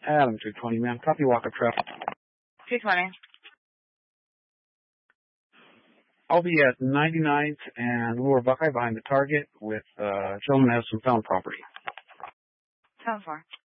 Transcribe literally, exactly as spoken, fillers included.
Adam two twenty, ma'am. Copy walk-up traffic. two twenty. I'll be at ninety-ninth and Lower Buckeye behind the target with uh, a gentleman who has some found property. ten four.